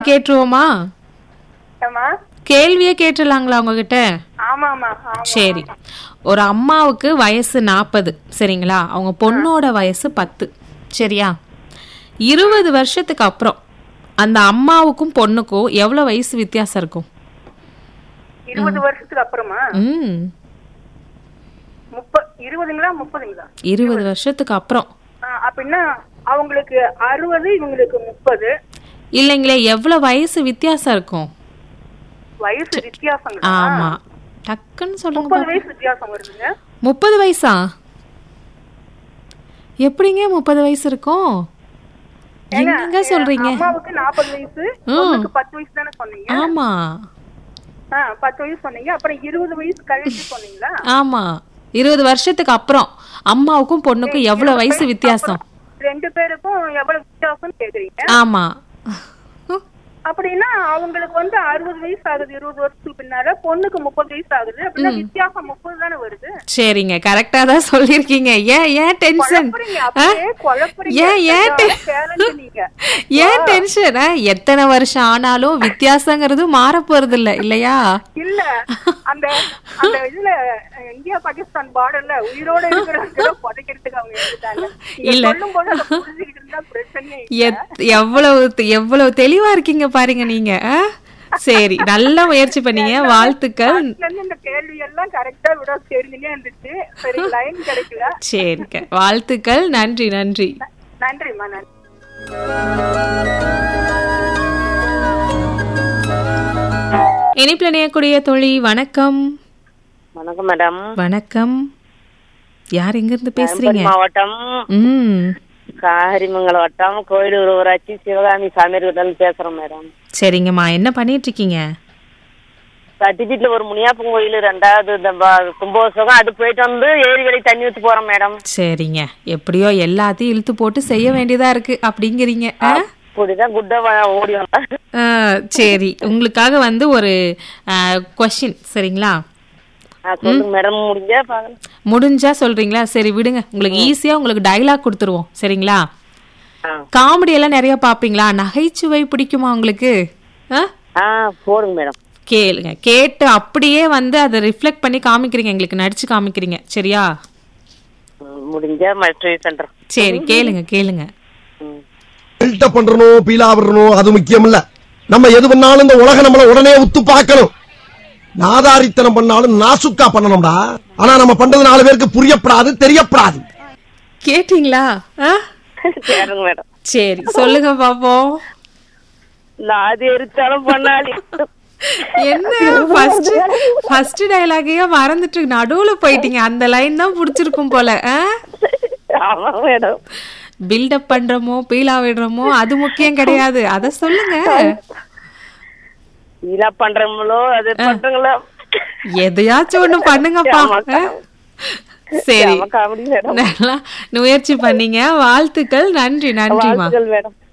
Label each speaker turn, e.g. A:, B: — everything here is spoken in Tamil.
A: கேட்டுருவோமா? கேள்வியே கேட்டுலாங்களா உங்ககிட்ட? சரி. ஒரு அம்மாவுக்கு வயசு 40, சரிங்களா? அவங்க பொண்ணோட வயசு 10, சரியா? 20 வருஷத்துக்கு அப்புறம் அந்த அம்மாவுக்கும் பொண்ணுக்கும் எவ்வளவு வயசு வித்தியாசம் இருக்கும்?
B: 20 வருஷத்துக்கு அப்புறமா
A: 20 வருஷத்துக்கு அப்புறம்
B: அப்படின்னா அவங்களுக்கு 60, இவங்களுக்கு 30.
A: இல்லைங்களே, எவ்வளவு வயசு வித்தியாசம் இருக்கும்?
B: வயசு வித்தியாசம்?
A: ஆமா, டக்குன்னு சொல்லுங்க.
B: 30 வயசு வித்தியாசம் வருதுங்க.
A: 30 வயசா? எப்படிங்க 30 வயசு இருக்கும்? என்னங்க சொல்றீங்க?
B: அம்மாவுக்கு 40 வயசு, பொண்ணுக்கு 10 வயசு தானே சொன்னீங்க?
A: ஆமா,
B: 10 வயசு சொன்னீங்க. அப்புறம் 20 வயசு கழிச்சு சொன்னீங்களா?
A: ஆமா, 20 வருஷத்துக்கு அப்புறம் அம்மாவுக்கும் பொண்ணுக்கும் எவ்வளவு வயசு வித்தியாசம்?
B: 2 பேருக்கும் எவ்வளவு வித்தியாசம் கேக்குறீங்க?
A: ஆமா.
B: அப்படின்னா அவங்களுக்கு 60 வயசு ஆகுது 20 வருஷத்துக்கு பின்னால, பொண்ணுக்கு 30 வயசு ஆகுது. அப்படின்னா வித்தியாசம் 30 தானே வருது.
A: சரிங்க, கரெக்டா தான் சொல்லிருக்கீங்க. ஏன் டென்ஷன்? ஏன் டென்ஷன்? எத்தனை வருஷம் ஆனாலும் வித்தியாசங்கிறது மாற போறது இல்லையா?
B: இல்ல, அந்த இதுல இந்தியா பாகிஸ்தான் பார்டர்ல உயிரோட இருக்கிற புதைக்கிறதுக்கு அவங்க எடுத்தாங்க. இல்ல, சொல்லும் போது அதை புரிஞ்சுக்கிட்டு இருந்தா பிரச்சனையே இல்ல.
A: எவ்வளவு தெளிவா இருக்கீங்க பாருங்க நீங்க. சரி, நல்ல முயற்சி பண்ணீங்க, வாழ்த்துக்கள்.
B: இந்த கேள்வி எல்லாம் கரெக்டா விட தெரிஞ்சுனே இருந்துச்சு. சரி, லைன் கிடைக்கல.
A: சரிங்க, வாழ்த்துக்கள். நன்றி.
B: நன்றிம்மா, நன்றி.
A: இணைப்பில் இணையக்கூடிய தோழி, வணக்கம்.
C: வணக்கம் மேடம்.
A: வணக்கம். யார் எங்க இருந்து பேசுறீங்க?
C: மாவட்டம் காரிமங்கலம் வட்டம் கோயிலூர் ஊராட்சி சிவகாமி சாமியார் பேசுறோம் மேடம்.
A: சரிங்கம்மா, என்ன பண்ணிட்டு இருக்கீங்க?
C: சர்டிபிகேட்ல ஒரு முனியாப்பன் கோயில் 2வது கும்போசகம் அது போயிட்டு வந்து ஏரி வழி தண்ணி ஊத்து போறோம் மேடம்.
A: சரிங்க, எப்படியோ எல்லாத்தையும் இழுத்து போட்டு செய்ய வேண்டியதா இருக்கு அப்படிங்கிறீங்க.
C: அப்படிதான் குட்டா ஓடி வந்தா.
A: சரி, உங்களுக்காக ஒரு கொஸ்டின், சரிங்களா?
C: மேடம்,
A: முடிஞ்சா சொல்றீங்களா? சரி விடுங்க, உங்களுக்கு ஈஸியா உங்களுக்கு டயலாக் கொடுத்துருவோம், சரிங்களா? காமெடி எல்லாம் நிறைய பாப்பீங்களா? நகைச்சுவை பிடிக்குமா உங்களுக்கு?
C: போடுங்க மேடம்.
A: கேளுங்க, கேட்டு அப்படியே அதை ரிஃப்ளெக்ட் பண்ணி காமிக்கிறீங்க, எங்களுக்கு நடிச்சு காமிக்கிறீங்க, சரியா?
C: முடிஞ்சா
A: சரி, கேளுங்க.
D: பில்டப் பண்றணும், பீலா விடணும், அது முக்கியம் இல்ல. நம்ம எது பண்ணாலும் இந்த உலக நம்மள உடனே உத்து பார்க்கணும். நாதாரித்தனம் பண்ணாலும் நாசுக்கா பண்ணணும்டா. ஆனா நம்ம பண்றது 4 பேருக்கு புரியப்படாது, தெரியப்படாது.
A: கேட்டீங்களா?
C: மேடம்.
A: சரி, சொல்லுங்க பாப்போம்.
C: நாது எரிச்சாலும் பண்ணாలి.
A: என்ன ஃபர்ஸ்ட் டயலாகையே மறந்துட்டு நடுவுல போயிட்டீங்க. அந்த லைன் தான் புடிச்சிருக்கும் போல.
C: ஆமா மேடம்.
A: பில்டப் பண்றோமோ பீலா விடுறோமோ அது முக்கியம் கிடையாது, அத சொல்லுங்க.
C: பீலா பண்றோமோ அது பண்றீங்களோ,
A: எதையாச்சும் ஒண்ணு பண்ணுங்கப்பா. சரி, நல்லா முயற்சி பண்ணீங்க, வாழ்த்துக்கள். நன்றிமா.